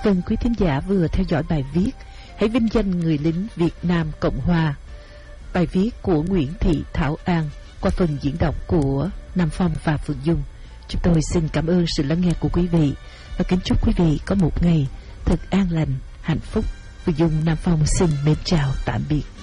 Vâng, quý thính giả vừa theo dõi bài viết Hãy vinh danh người lính Việt Nam Cộng Hòa. Bài viết của Nguyễn Thị Thảo An qua phần diễn đọc của Nam Phong và Phượng Dung. Chúng tôi xin cảm ơn sự lắng nghe của quý vị và kính chúc quý vị có một ngày thật an lành, hạnh phúc. Phượng Dung, Nam Phong xin mến chào tạm biệt.